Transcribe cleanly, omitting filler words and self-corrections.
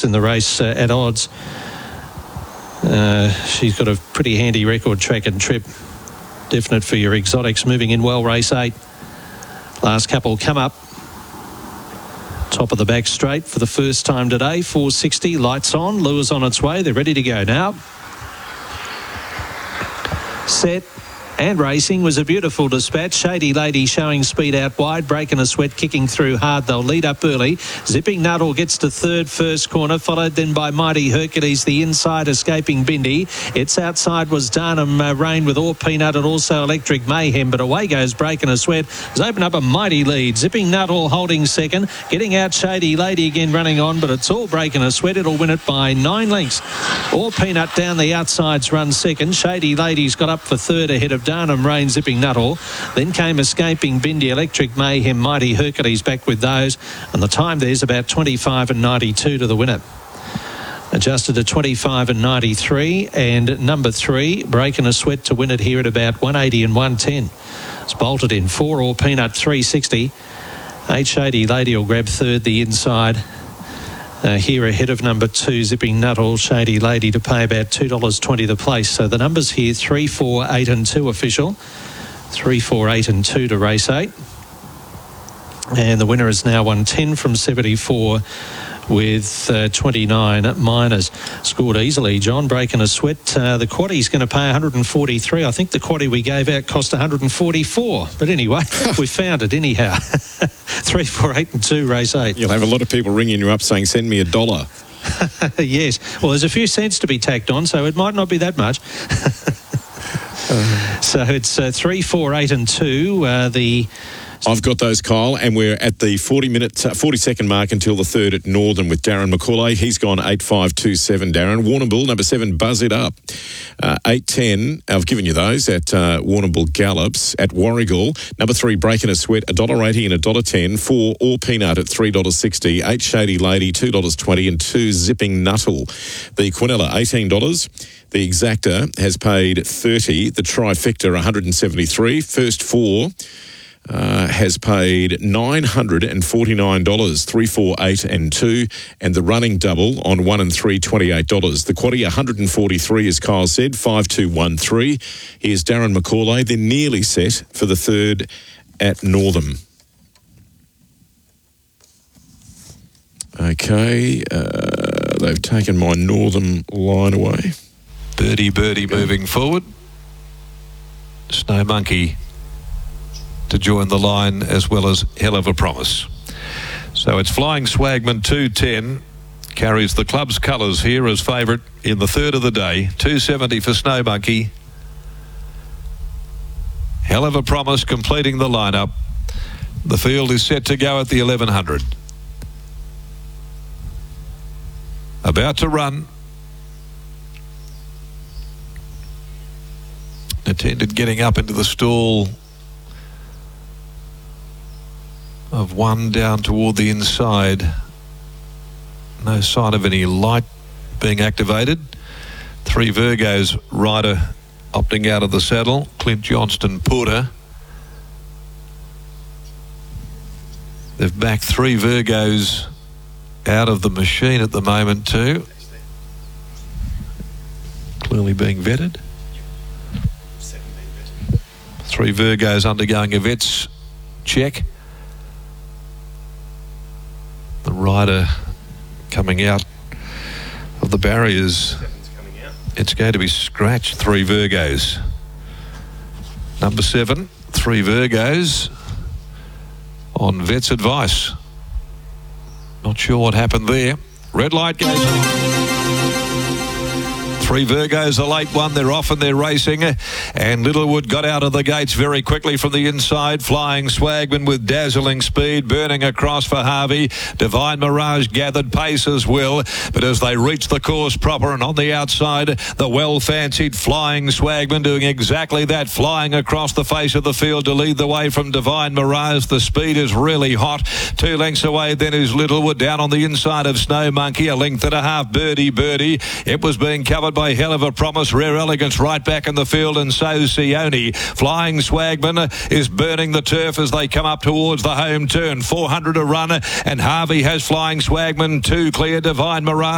in the race at odds. She's got a pretty handy record, Track and Trip. Definite for your exotics. Moving in well, race 8. Last couple come up. Top of the back straight for the first time today. 460, lights on, lures on its way. They're ready to go now. Set and racing was a beautiful dispatch. Shady Lady showing speed out wide. Breaking a Sweat kicking through hard. They'll lead up early. Zipping Nuttall gets to third first corner, followed then by Mighty Hercules. The inside escaping Bindi. Its outside was Darnham Rain with All Peanut and also Electric Mayhem. But away goes Breaking a Sweat. Has opened up a mighty lead. Zipping Nuttall holding second. Getting out Shady Lady again running on. But it's all Breaking a Sweat. It'll win it by 9 lengths. All Peanut down the outsides run second. Shady Lady's got up for third ahead of Darnham Rain, Zipping Nuttall. Then came Escaping Bindi, Electric Mayhem, Mighty Hercules back with those. And the time there's about 25 and 92 to the winner. Adjusted to 25 and 93. And number 3, Breaking a Sweat to win it here at about 180 and 110. It's bolted in 4, All Peanut 360. 8 Shady Lady will grab third the inside. Here ahead of number 2, Zipping Nuttall, Shady Lady to pay about $2.20 the place. So the numbers here 3, 4, 8 and 2 official. 3, 4, 8 and 2 to race 8. And the winner is now 110 from 74 with 29 minors. Scored easily, John. Breaking a Sweat. The quaddie's going to pay 143. I think the quaddie we gave out cost 144. But anyway, we found it anyhow. 3, 4, 8 and 2, race 8. You'll have a lot of people ringing you up saying, send me $1. Yes. Well, there's a few cents to be tacked on, so it might not be that much. So it's 3, 4, 8 and 2. I've got those, Kyle, and we're at the 40-second mark until the third at Northern with Darren McCauley. He's gone 8-5-2-7, Darren. Warrnambool, number 7, Buzz It Up. 8-10, I've given you those at Warrnambool Gallops. At Warragul, number 3, Breaking a Sweat, $1.80 and $1.10. 4, All Peanut at $3.60. 8, Shady Lady, $2.20. And 2, Zipping Nuttall. The Quinella, $18. The Exacta has paid $30. The Trifecta, $173. First 4... has paid $949, 3, 4, 8 and 2, and the running double on 1 and 3, $28. The quaddie, 143, as Kyle said, 5, 2, 1, 3. Here's Darren McCauley. They're nearly set for the third at Northam. Okay, they've taken my Northam line away. Birdie moving forward. Snow Monkey to join the line, as well as Hell of a Promise. So it's Flying Swagman 210, carries the club's colours here as favourite in the third of the day. 270 for Snow Monkey. Hell of a Promise completing the lineup. The field is set to go at the 1100. About to run. Attended getting up into the stall of 1 down toward the inside. No sign of any light being activated. 3 Virgos rider opting out of the saddle. Clint Johnston Porter. They've backed 3 Virgos out of the machine at the moment too. Clearly being vetted. 3 Virgos undergoing a vet's check. The rider coming out of the barriers. It's going to be scratched. 3 Virgos. Number 7, 3 Virgos on vet's advice. Not sure what happened there. Red light goes on. 3 Virgos, a late one. They're off and they're racing. And Littlewood got out of the gates very quickly from the inside. Flying Swagman with dazzling speed, burning across for Harvey. Divine Mirage gathered pace as well. But as they reach the course proper and on the outside, the well-fancied Flying Swagman doing exactly that, flying across the face of the field to lead the way from Divine Mirage. The speed is really hot. 2 lengths away then is Littlewood down on the inside of Snow Monkey. A length and a half, Birdie. It was being covered by Hell of a Promise. Rare Elegance right back in the field, and so Sione. Flying Swagman is burning the turf as they come up towards the home turn. 400 a run, and Harvey has Flying Swagman 2 clear. Divine Mirage